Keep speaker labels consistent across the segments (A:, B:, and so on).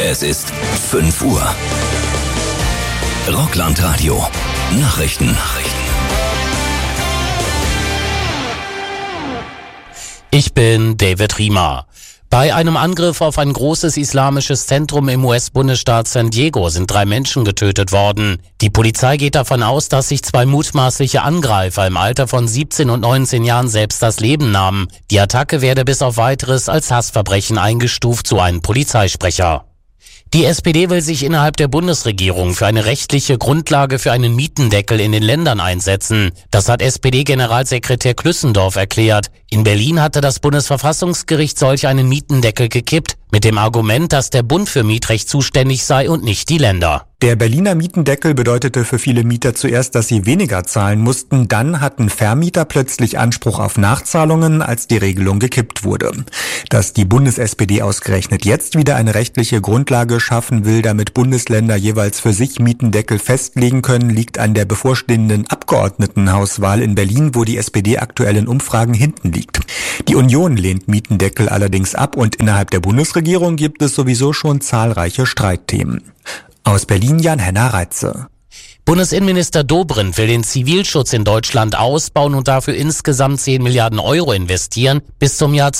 A: Es ist 5 Uhr. Rockland-Radio. Nachrichten.
B: Ich bin David Riemer. Bei einem Angriff auf ein großes islamisches Zentrum im US-Bundesstaat San Diego sind 3 Menschen getötet worden. Die Polizei geht davon aus, dass sich 2 mutmaßliche Angreifer im Alter von 17 und 19 Jahren selbst das Leben nahmen. Die Attacke werde bis auf Weiteres als Hassverbrechen eingestuft, so ein Polizeisprecher. Die SPD will sich innerhalb der Bundesregierung für eine rechtliche Grundlage für einen Mietendeckel in den Ländern einsetzen. Das hat SPD-Generalsekretär Klüssendorf erklärt. In Berlin hatte das Bundesverfassungsgericht solch einen Mietendeckel gekippt, mit dem Argument, dass der Bund für Mietrecht zuständig sei und nicht die Länder.
C: Der Berliner Mietendeckel bedeutete für viele Mieter zuerst, dass sie weniger zahlen mussten. Dann hatten Vermieter plötzlich Anspruch auf Nachzahlungen, als die Regelung gekippt wurde. Dass die Bundes-SPD ausgerechnet jetzt wieder eine rechtliche Grundlage schaffen will, damit Bundesländer jeweils für sich Mietendeckel festlegen können, liegt an der bevorstehenden Abgeordnetenhauswahl in Berlin, wo die SPD aktuell in Umfragen hinten liegt. Die Union lehnt Mietendeckel allerdings ab und innerhalb der Bundesregierung gibt es sowieso schon zahlreiche Streitthemen. Aus Berlin Jan-Henner Reitze.
B: Bundesinnenminister Dobrindt will den Zivilschutz in Deutschland ausbauen und dafür insgesamt 10 Milliarden Euro investieren bis zum Jahr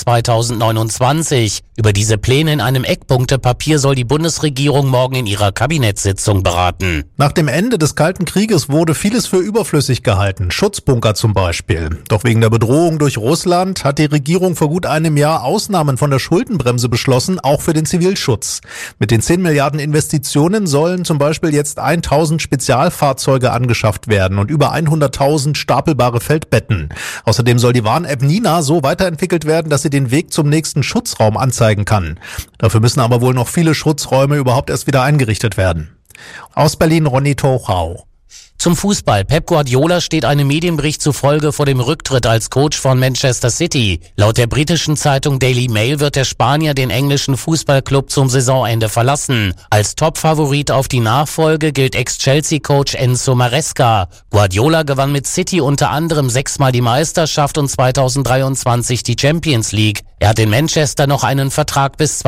B: 2029. Über diese Pläne in einem Eckpunktepapier soll die Bundesregierung morgen in ihrer Kabinettssitzung beraten.
D: Nach dem Ende des Kalten Krieges wurde vieles für überflüssig gehalten, Schutzbunker zum Beispiel. Doch wegen der Bedrohung durch Russland hat die Regierung vor gut einem Jahr Ausnahmen von der Schuldenbremse beschlossen, auch für den Zivilschutz. Mit den 10 Milliarden Investitionen sollen zum Beispiel jetzt 1000 Spezialfahrzeuge angeschafft werden und über 100.000 stapelbare Feldbetten. Außerdem soll die Warn-App Nina so weiterentwickelt werden, dass sie den Weg zum nächsten Schutzraum anzeigen kann. Dafür müssen aber wohl noch viele Schutzräume überhaupt erst wieder eingerichtet werden. Aus Berlin Ronny Tochau.
B: Zum Fußball. Pep Guardiola steht einem Medienbericht zufolge vor dem Rücktritt als Coach von Manchester City. Laut der britischen Zeitung Daily Mail wird der Spanier den englischen Fußballclub zum Saisonende verlassen. Als Topfavorit auf die Nachfolge gilt Ex-Chelsea-Coach Enzo Maresca. Guardiola gewann mit City unter anderem 6-mal die Meisterschaft und 2023 die Champions League. Er hat in Manchester noch einen Vertrag bis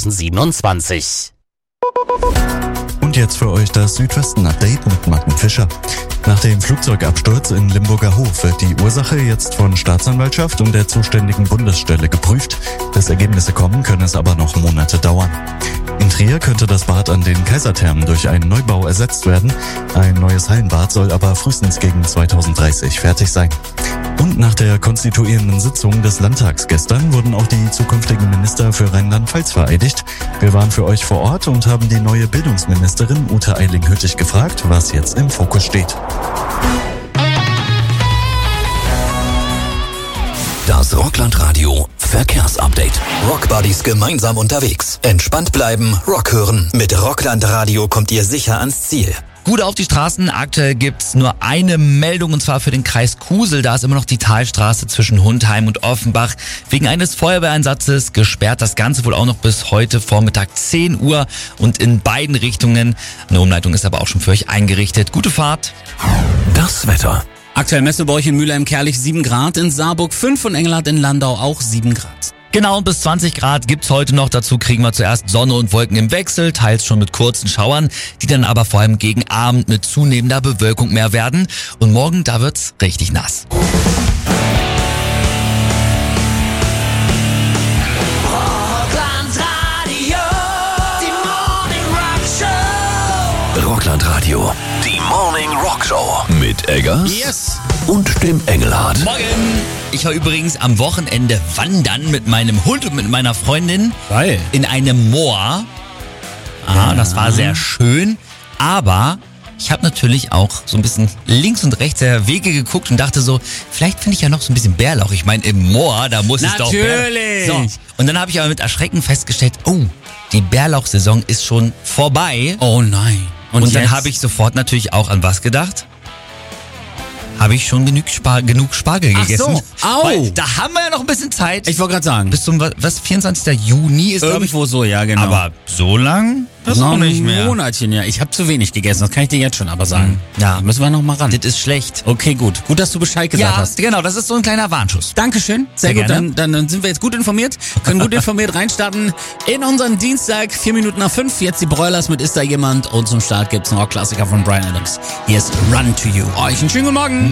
B: 2027.
E: Und jetzt für euch das Südwesten-Update mit Martin Fischer. Nach dem Flugzeugabsturz in Limburger Hof wird die Ursache jetzt von Staatsanwaltschaft und der zuständigen Bundesstelle geprüft. Bis Ergebnisse kommen, können es aber noch Monate dauern. In Trier könnte das Bad an den Kaiserthermen durch einen Neubau ersetzt werden. Ein neues Hallenbad soll aber frühestens gegen 2030 fertig sein. Und nach der konstituierenden Sitzung des Landtags gestern wurden auch die zukünftigen Minister für Rheinland-Pfalz vereidigt. Wir waren für euch vor Ort und haben die neue Bildungsministerin Ute Eiling-Hüttich gefragt, was jetzt im Fokus steht.
A: Das Rockland-Radio Verkehrsupdate. Rockbuddies gemeinsam unterwegs. Entspannt bleiben, Rock hören. Mit Rockland-Radio kommt ihr sicher ans Ziel.
F: Gut auf die Straßen. Aktuell gibt's nur eine Meldung und zwar für den Kreis Kusel. Da ist immer noch die Talstraße zwischen Hundheim und Offenbach wegen eines Feuerwehreinsatzes gesperrt. Das Ganze wohl auch noch bis heute Vormittag 10 Uhr und in beiden Richtungen. Eine Umleitung ist aber auch schon für euch eingerichtet. Gute Fahrt.
A: Das Wetter.
G: Aktuell messen bei euch in Mülheim-Kerlich 7 Grad, in Saarburg 5 und Engelhardt in Landau auch 7 Grad.
F: Genau, bis 20 Grad gibt's heute noch. Dazu kriegen wir zuerst Sonne und Wolken im Wechsel, teils schon mit kurzen Schauern, die dann aber vor allem gegen Abend mit zunehmender Bewölkung mehr werden. Und morgen, da wird's richtig nass.
A: Rockland-Radio, die Morning Rock Show mit Eggers
F: Yes.
A: und dem Engelhardt.
F: Morgen! Ich war übrigens am Wochenende wandern mit meinem Hund und mit meiner Freundin in einem Moor. Das war sehr schön, aber ich habe natürlich auch so ein bisschen links und rechts der Wege geguckt und dachte so, vielleicht finde ich ja noch so ein bisschen Bärlauch. Ich meine, im Moor, da muss es doch
G: Natürlich!
F: So. Und dann habe ich aber mit Erschrecken festgestellt, die Bärlauchsaison ist schon vorbei.
G: Oh nein.
F: Und dann habe ich sofort natürlich auch an was gedacht? Habe ich schon genug Spargel gegessen.
G: Ach so,
F: Weil da haben wir ja noch ein bisschen Zeit.
G: Ich wollte gerade sagen.
F: Bis zum 24. Juni ist, glaube ich,
G: irgendwo so, ja genau.
F: aber so lang? Das
G: noch
F: auch nicht
G: ein
F: mehr.
G: Monatchen, ja. Ich habe zu wenig gegessen, das kann ich dir jetzt schon aber sagen.
F: Ja.
G: Da müssen wir noch mal ran.
F: Das ist schlecht.
G: Okay, gut. Gut, dass du Bescheid gesagt hast.
F: Genau, das ist so ein kleiner Warnschuss.
G: Dankeschön. Sehr gut,
F: gerne.
G: dann sind wir jetzt gut informiert, können gut informiert reinstarten in unseren Dienstag, 4 Minuten nach 5. Jetzt die Broilers mit Ist da jemand? Und zum Start gibt's einen Rockklassiker von Bryan Adams. Hier ist Run to You. Euch einen schönen guten Morgen.